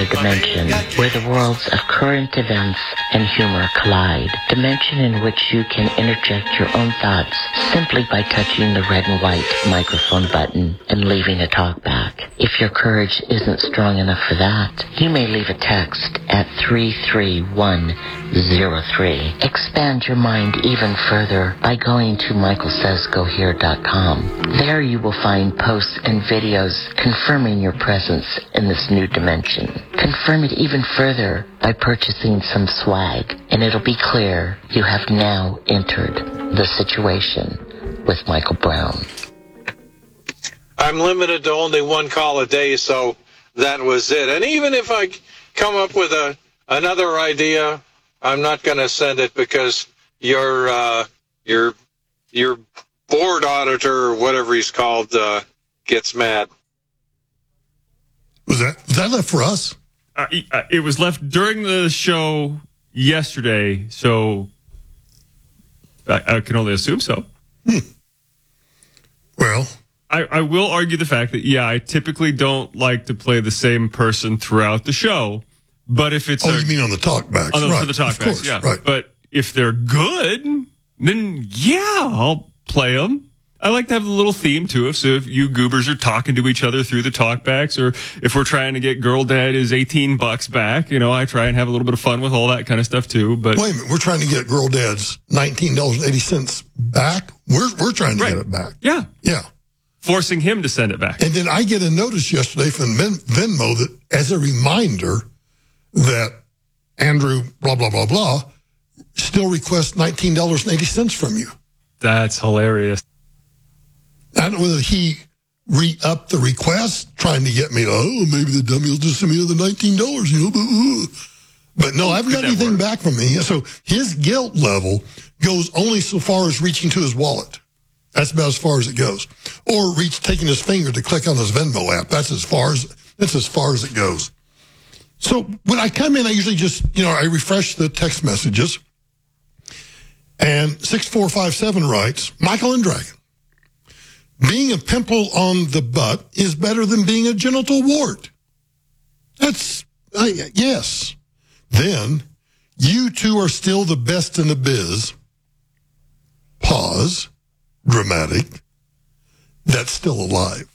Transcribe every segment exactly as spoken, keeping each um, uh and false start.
another dimension where the worlds of current events and humor collide. Dimension in which you can interject your own thoughts simply by touching the red and white microphone button and leaving a talkback. If your courage isn't strong enough for that, you may leave a text at three three one zero three. Expand your mind even further by going to michael says go here dot com. There you will find posts and videos confirming your presence in this new dimension. Confirm it even further by purchasing some swag, and it'll be clear you have now entered the situation with Michael Brown. I'm limited to only one call a day, so that was it. And even if I come up with a another idea, I'm not going to send it because your uh, your your board auditor or whatever he's called uh, gets mad. Was that was that left for us? Uh, it was left during the show yesterday, so I, I can only assume so. Hmm. Well, I, I will argue the fact that, yeah, I typically don't like to play the same person throughout the show, but if it's... Oh, a, you mean on the talkbacks? On the, right, for the talkbacks, yeah. Right. But if they're good, then, yeah, I'll play them. I like to have a little theme to it, so if you goobers are talking to each other through the talkbacks, or if we're trying to get Girl Dad his eighteen bucks back, you know, I try and have a little bit of fun with all that kind of stuff, too. But wait a minute, we're trying to get Girl Dad's nineteen dollars and eighty cents back? We're, we're trying to right. get it back. Yeah. Yeah. Forcing him to send it back. And then I get a notice yesterday from Ven- Venmo that, as a reminder, that Andrew, blah, blah, blah, blah, still requests nineteen dollars and eighty cents from you. That's hilarious. I don't know whether he re-upped the request, trying to get me to, oh, maybe the dummy will just send me the nineteen dollars, you know. But, uh. but no, I haven't got anything work? back from me. So his guilt level goes only so far as reaching to his wallet. That's about as far as it goes. Or reach taking his finger to click on his Venmo app. That's as far as that's as far as it goes. So when I come in, I usually just, you know, I refresh the text messages. And six four five seven writes, Michael and Dragon, being a pimple on the butt is better than being a genital wart. That's, uh, yes. Then, you two are still the best in the biz. Pause. Dramatic. That's still alive.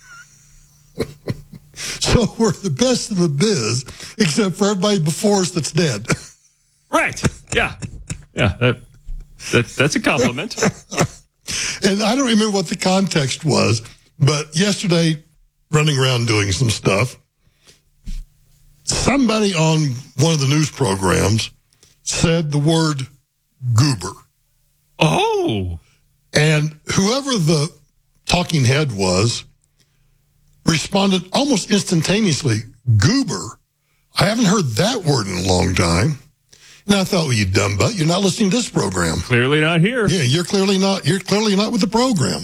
So we're the best in the biz, except for everybody before us that's dead. Right. Yeah. Yeah. That, that, that's a compliment. And I don't remember what the context was, but yesterday, running around doing some stuff, somebody on one of the news programs said the word goober. Oh. And whoever the talking head was responded almost instantaneously, goober. I haven't heard that word in a long time. And I thought, well, you dumb butt, you're not listening to this program. Clearly not here. Yeah, you're clearly not, you're clearly not with the program.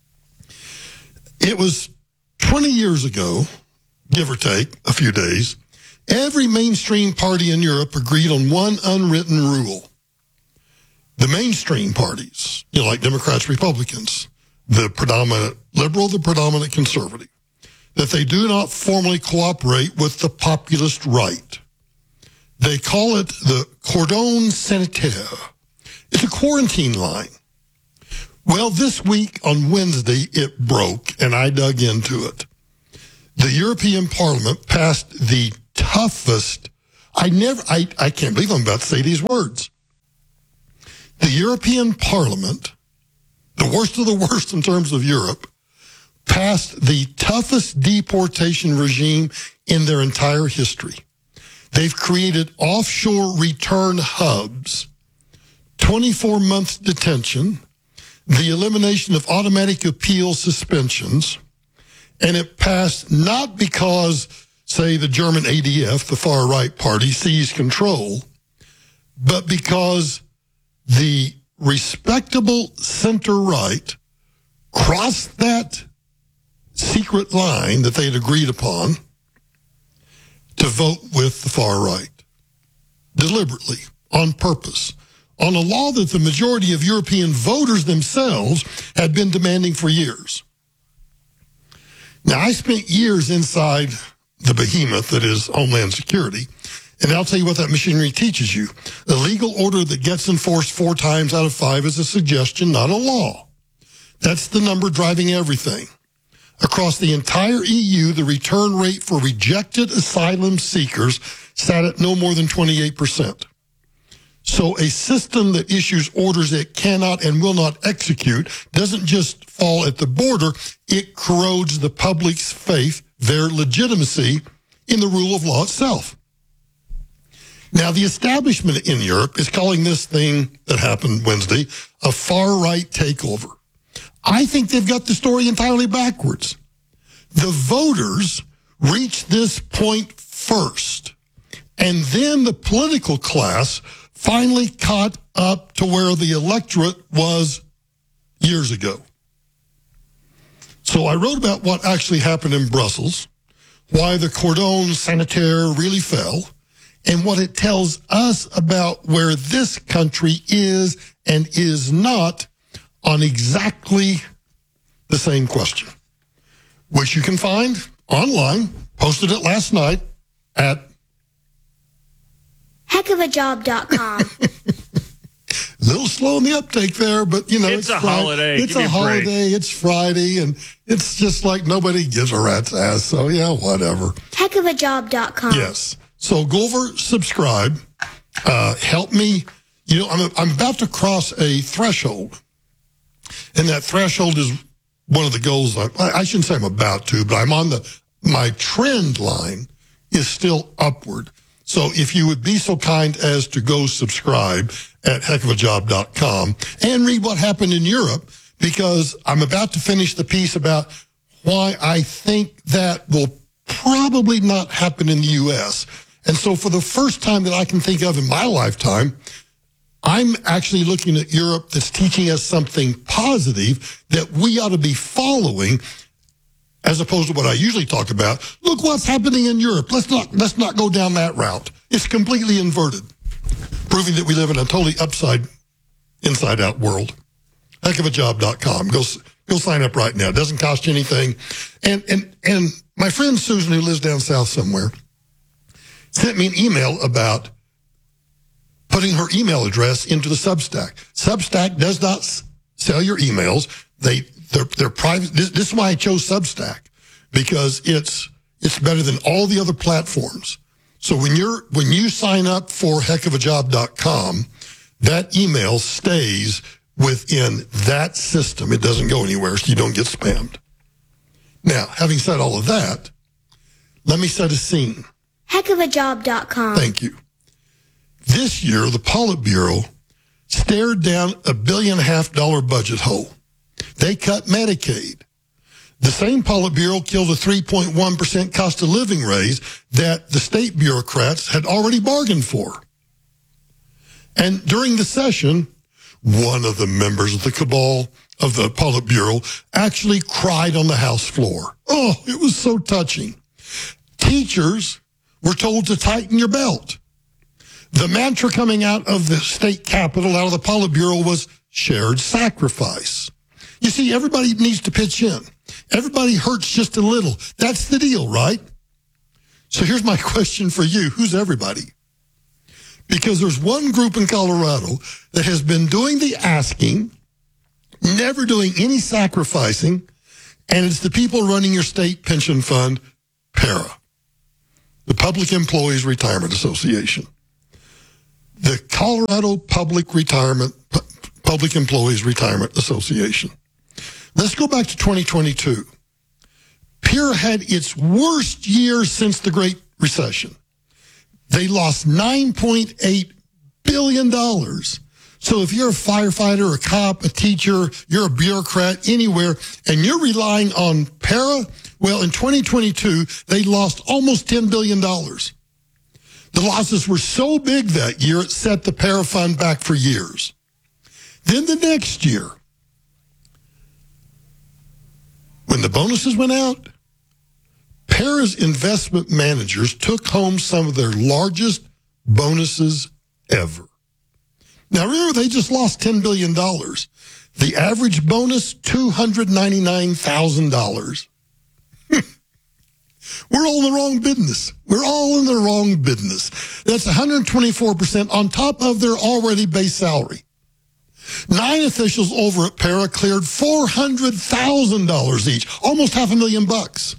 It was twenty years ago, give or take a few days, every mainstream party in Europe agreed on one unwritten rule. The mainstream parties, you know, like Democrats, Republicans, the predominant liberal, the predominant conservative, that they do not formally cooperate with the populist right. They call it the cordon sanitaire. It's a quarantine line. Well, this week on Wednesday, it broke, and I dug into it. The European Parliament passed the toughest, I never, I, I can't believe I'm about to say these words. The European Parliament, the worst of the worst in terms of Europe, passed the toughest deportation regime in their entire history. They've created offshore return hubs, twenty-four months detention, the elimination of automatic appeal suspensions, and it passed not because, say, the German A D F, the far-right party, seized control, but because the respectable center-right crossed that secret line that they'd agreed upon to vote with the far right, deliberately, on purpose, on a law that the majority of European voters themselves had been demanding for years. Now, I spent years inside the behemoth that is Homeland Security. And I'll tell you what that machinery teaches you. A legal order that gets enforced four times out of five is a suggestion, not a law. That's the number driving everything. Across the entire E U, the return rate for rejected asylum seekers sat at no more than twenty-eight percent. So a system that issues orders it cannot and will not execute doesn't just fall at the border, it corrodes the public's faith, their legitimacy in the rule of law itself. Now, the establishment in Europe is calling this thing that happened Wednesday a far-right takeover. I think they've got the story entirely backwards. The voters reached this point first, and then the political class finally caught up to where the electorate was years ago. So I wrote about what actually happened in Brussels, why the cordon sanitaire really fell, and what it tells us about where this country is and is not on exactly the same question, which you can find online, posted it last night at heck of a job dot com. A little slow in the uptake there, but you know, it's, it's a Friday. holiday. It's Give me a a holiday. break. It's Friday, and it's just like nobody gives a rat's ass. So yeah, whatever. heck of a job dot com. Yes. So go over, subscribe, uh, help me. You know, I'm I'm about to cross a threshold, and that threshold is one of the goals. I, I shouldn't say I'm about to, but I'm on the my trend line is still upward. So if you would be so kind as to go subscribe at heck of a job dot com and read what happened in Europe, because I'm about to finish the piece about why I think that will probably not happen in the U S. And so for the first time that I can think of in my lifetime, I'm actually looking at Europe that's teaching us something positive that we ought to be following, as opposed to what I usually talk about. Look what's happening in Europe. Let's not let's not go down that route. It's completely inverted, proving that we live in a totally upside, inside-out world. heck of a job dot com. Go go sign up right now. It doesn't cost you anything. And and and my friend Susan, who lives down south somewhere, sent me an email about putting her email address into the Substack. Substack does not s- sell your emails. They they're, they're private. This, this is why I chose Substack, because it's it's better than all the other platforms. So when you're when you sign up for heck of a job dot com, that email stays within that system. It doesn't go anywhere, so you don't get spammed. Now, having said all of that, let me set a scene. heck of a job dot com. Thank you. This year, the Politburo stared down a billion and a half dollar budget hole. They cut Medicaid. The same Politburo killed a three point one percent cost of living raise that the state bureaucrats had already bargained for. And during the session, one of the members of the cabal of the Politburo actually cried on the House floor. Oh, it was so touching. Teachers were told to tighten your belt. The mantra coming out of the state capitol, out of the Politburo, was shared sacrifice. You see, everybody needs to pitch in. Everybody hurts just a little. That's the deal, right? So here's my question for you. Who's everybody? Because there's one group in Colorado that has been doing the asking, never doing any sacrificing, and it's the people running your state pension fund, PARA, the Public Employees Retirement Association. The Colorado Public Retirement P- Public Employees Retirement Association. Let's go back to twenty twenty-two. PARA had its worst year since the Great Recession. They lost nine point eight billion dollars. So if you're a firefighter, a cop, a teacher, you're a bureaucrat anywhere, and you're relying on PARA, well, in twenty twenty-two, they lost almost ten billion dollars. The losses were so big that year, it set the PARA fund back for years. Then the next year, when the bonuses went out, PARA's investment managers took home some of their largest bonuses ever. Now, remember, they just lost ten billion dollars. The average bonus, two hundred ninety-nine thousand dollars. We're all in the wrong business. We're all in the wrong business. That's one hundred twenty-four percent on top of their already base salary. Nine officials over at Para cleared four hundred thousand dollars each, almost half a million bucks.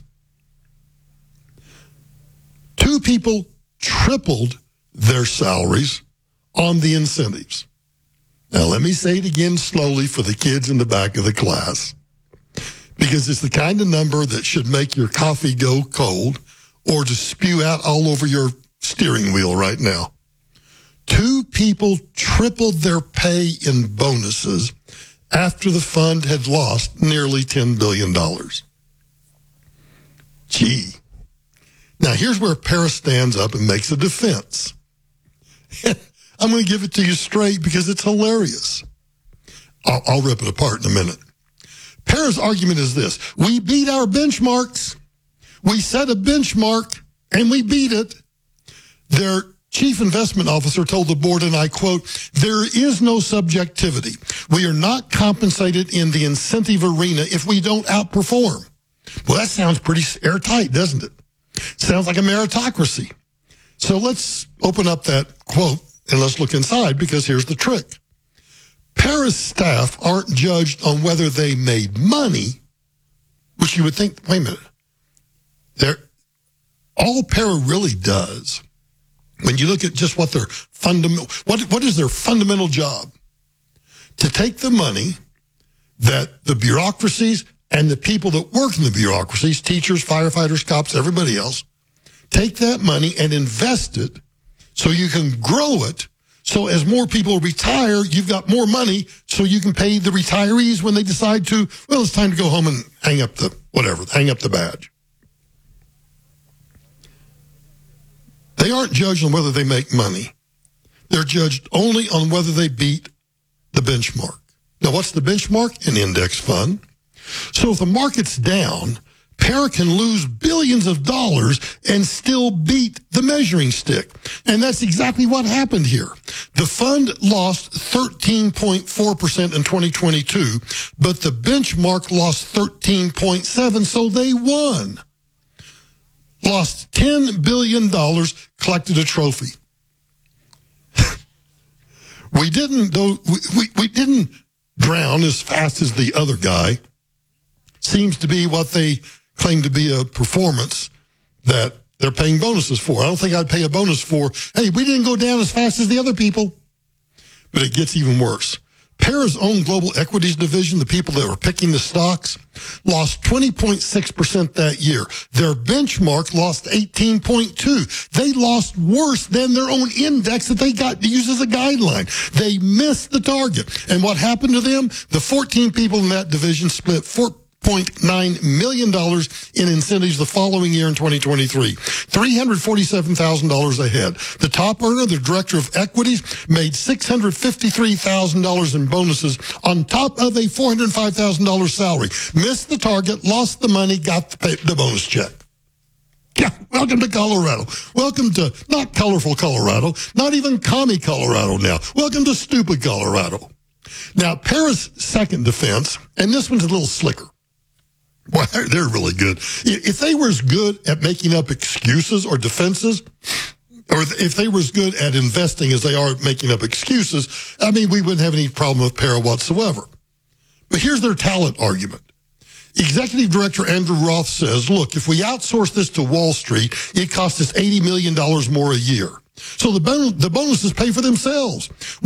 Two people tripled their salaries on the incentives. Now, let me say it again slowly for the kids in the back of the class, because it's the kind of number that should make your coffee go cold or to spew out all over your steering wheel right now. Two people tripled their pay in bonuses after the fund had lost nearly ten billion dollars. Gee. Now, here's where Paris stands up and makes a defense. I'm going to give it to you straight because it's hilarious. I'll, I'll rip it apart in a minute. Paris' argument is this. We beat our benchmarks. We set a benchmark, and we beat it. Their chief investment officer told the board, and I quote, "There is no subjectivity. We are not compensated in the incentive arena if we don't outperform." Well, that sounds pretty airtight, doesn't it? Sounds like a meritocracy. So let's open up that quote and let's look inside, because here's the trick. Paris staff aren't judged on whether they made money, which you would think, wait a minute, they're, all Para really does, when you look at just what their fundamental, what what is their fundamental job? To take the money that the bureaucracies and the people that work in the bureaucracies, teachers, firefighters, cops, everybody else, take that money and invest it so you can grow it. So as more people retire, you've got more money so you can pay the retirees when they decide to, well, it's time to go home and hang up the, whatever, hang up the badge. They aren't judged on whether they make money. They're judged only on whether they beat the benchmark. Now, what's the benchmark? An index fund. So if the market's down, Para can lose billions of dollars and still beat the measuring stick. And that's exactly what happened here. The fund lost thirteen point four percent in twenty twenty-two, but the benchmark lost thirteen point seven, so they won. Lost ten billion dollars, collected a trophy. we didn't, though, we, we, we didn't drown as fast as the other guy. Seems to be what they claim to be a performance that they're paying bonuses for. I don't think I'd pay a bonus for, hey, we didn't go down as fast as the other people. But it gets even worse. Para's own global equities division, the people that were picking the stocks, lost twenty point six percent that year. Their benchmark lost eighteen point two. They lost worse than their own index that they got to use as a guideline. They missed the target. And what happened to them? The fourteen people in that division split four point nine million dollars in incentives the following year in twenty twenty-three. three hundred forty-seven thousand dollars ahead. The top earner, the director of equities, made six hundred fifty-three thousand dollars in bonuses on top of a four hundred five thousand dollars salary. Missed the target, lost the money, got the, pay, the bonus check. Yeah, welcome to Colorado. Welcome to not colorful Colorado, not even commie Colorado now. Welcome to stupid Colorado. Now, Para's second defense, and this one's a little slicker. Well, they're really good. If they were as good at making up excuses or defenses, or if they were as good at investing as they are at making up excuses, I mean, we wouldn't have any problem with Para whatsoever. But here's their talent argument. Executive Director Andrew Roth says, look, if we outsource this to Wall Street, it costs us eighty million dollars more a year. So the, bon- the bonuses pay for themselves.